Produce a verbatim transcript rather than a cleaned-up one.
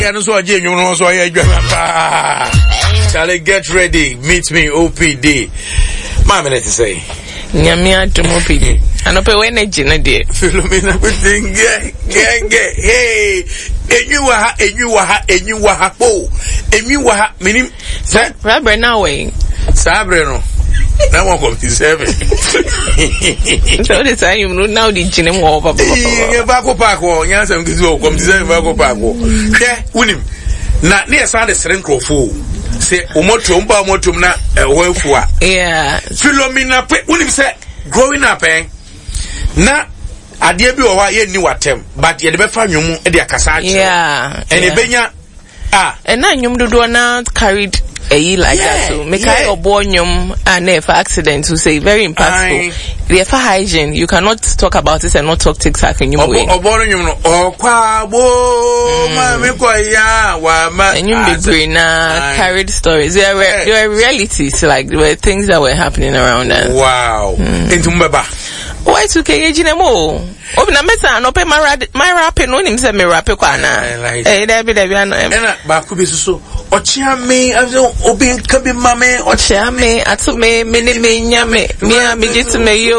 no so aje nwum no so ya adwama pa. Shall get ready, meet me O P D. Mama let say. Nyame atom O P D. Anope we na gina de. Philomena kutinge genge. Hey, enyu wa ha, enyu wa ha, enyu wa ha po. Enyu wa ha minim sa Rabbe na we. Sabre no. Now one come seven. So the time you know now the gina mo papa. Eh, back up park wo, nya sam kizu come seven back up park wo. Hwe unim. Na ne yasa de serencrofo. Say omoto mba omoto na wenfu a. Yeah. Philomena pe unim say growing up eh. Na ade bi wo wa ye ni watem but ye de be fa nwum e de akasa ache. Yeah. And e benya ah. And na nwum dodo na carried a year like yeah, that so make I obo nyum and if accident to say very impactful. The for hygiene you cannot talk about it and not talk TikTok in your way. Obo nyum no okwa bo ma me ko ya wa ma nyum be brain na carried stories. There were there were realities like there were things that were happening around us. Wow. Into mbeba. Why to ke yejine mo? Obi na meta no pe my my rap no nim se me rap kwa na. Eh there be there be na. Na ba ku bi so ochia me obi nka bi mame ochia me atu me me ne me nya me me a me jitu me yo